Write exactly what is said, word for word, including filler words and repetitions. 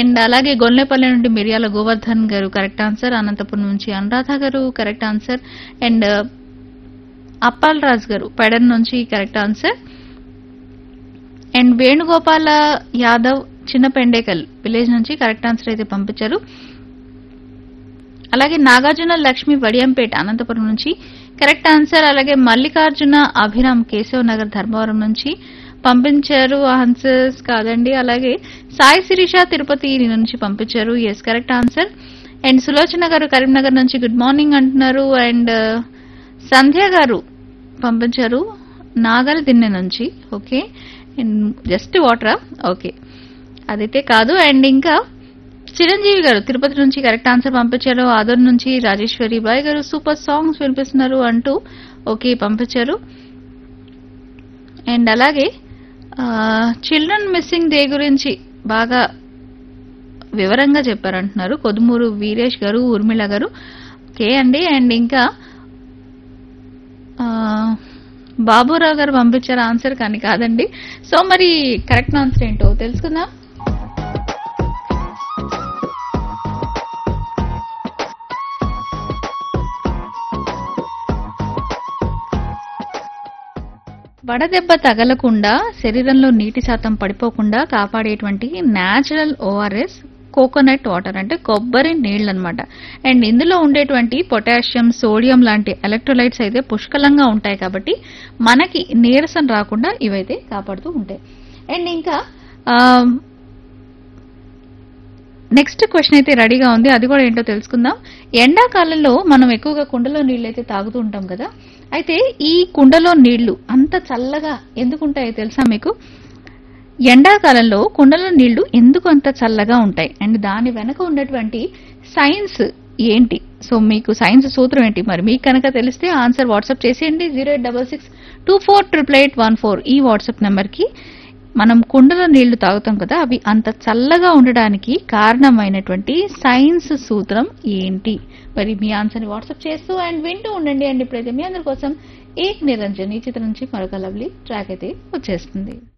And అలాగే గొల్లెపల్లి నుండి మిరియాల గోవర్ధన్ గారు కరెక్ట్ ఆన్సర్. అనంతపురం నుంచి అనురాధ గారు కరెక్ట్ ఆన్సర్. అండ్ అప్పాల్ రాజ్ గారు పెడన్ నుంచి correct answer. And Venugopala Yadav చిన్న పెండేకల్ విలేజ్ నుంచి కరెక్ట్ ఆన్సర్ అయితే పంపించారు. అలాగే నాగార్జున లక్ష్మి వడియంపేట అనంతపురం నుంచి కరెక్ట్ ఆన్సర్. అలాగే మల్లికార్జున అభిరామ్ కేశవ్ నగర్ ధర్మవరం నుంచి పంపించారు ఆన్సర్స్ కాదండి. అలాగే సాయి శిరీష తిరుపతి నుంచి పంపించారు yes correct answer. And Sulochana గారు కరీంనగర్ నుంచి గుడ్ మార్నింగ్ అంటున్నారు. అండ్ సంధ్య గారు పంపించారు నాగల దిన్నె నుంచి. ఓకే అండ్ జస్ట్ వాటరా ఓకే అదైతే కాదు. అండ్ ఇంకా చిరంజీవి గారు తిరుపతి నుంచి కరెక్ట్ ఆన్సర్ పంపించారు. ఆదర్ నుంచి రాజేశ్వరి బాయ్ గారు సూపర్ సాంగ్స్ వినిపిస్తున్నారు అంటూ ఓకే పంపించారు. అండ్ అలాగే చిల్డ్రన్ మిస్సింగ్ డే గురించి బాగా వివరంగా చెప్పారంటున్నారు కొదుమూరు వీరేష్ గారు ఊర్మిళ గారు. ఓకే అండి. అండ్ ఇంకా బాబురావు గారు పంపించారు ఆన్సర్ కానీ కాదండి. సో మరి కరెక్ట్ ఆన్సర్ ఏంటో తెలుసుకుందాం. వడదెబ్బ తగలకుండా శరీరంలో నీటి శాతం పడిపోకుండా కాపాడేటువంటి న్యాచురల్ ఓఆర్ఎస్ కోకోనట్ వాటర్ అంటే కొబ్బరి నీళ్ళు అనమాట. అండ్ ఇందులో ఉండేటువంటి పొటాషియం సోడియం లాంటి ఎలక్ట్రోలైట్స్ అయితే పుష్కలంగా ఉంటాయి కాబట్టి మనకి నీరసం రాకుండా ఇవైతే కాపాడుతూ ఉంటాయి. అండ్ ఇంకా నెక్స్ట్ క్వశ్చన్ అయితే రెడీగా ఉంది. అది కూడా ఏంటో తెలుసుకుందాం. ఎండాకాలంలో మనం ఎక్కువగా కుండలో నీళ్ళు అయితే తాగుతూ ఉంటాం కదా. అయితే ఈ కుండలో నీళ్లు అంత చల్లగా ఎందుకుంటాయో తెలుసా మీకు? ఎండాకాలంలో కుండలో నీళ్లు ఎందుకు అంత చల్లగా ఉంటాయి అండ్ దాని వెనక ఉన్నటువంటి సైన్స్ ఏంటి? సో మీకు సైన్స్ సూత్రం ఏంటి? మరి మీకు కనుక తెలిస్తే ఆన్సర్ వాట్సాప్ చేసేయండి zero eight double six two four triple eight one four ఈ వాట్సాప్ నెంబర్ కి. మనం కుండలో నీళ్లు తాగుతాం కదా, అవి అంత చల్లగా ఉండడానికి కారణమైనటువంటి సైన్స్ సూత్రం ఏంటి? మరి మీ ఆన్సర్ ని వాట్సాప్ చేస్తూ అండ్ వింటూ ఉండండి. అండ్ ఇప్పుడైతే మీ అందరి కోసం ఏక్ నిరంజన్ ఈ చిత్రం నుంచి మరొక లవ్లీ ట్రాక్ అయితే వచ్చేస్తుంది.